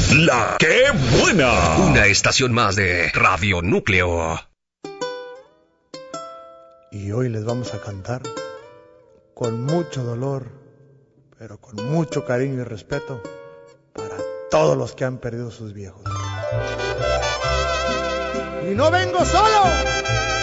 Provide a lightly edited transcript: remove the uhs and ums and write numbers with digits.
La que buena. Una estación más de Radio Núcleo. Y hoy les vamos a cantar con mucho dolor, pero con mucho cariño y respeto para todos los que han perdido sus viejos. Y no vengo solo.